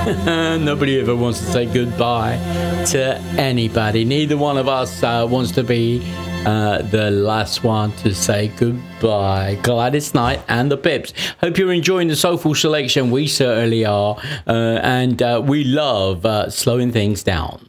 Nobody ever wants to say goodbye to anybody. Neither one of us wants to be the last one to say goodbye. Gladys Knight and the Pips. Hope you're enjoying the soulful selection. We certainly are. And we love slowing things down.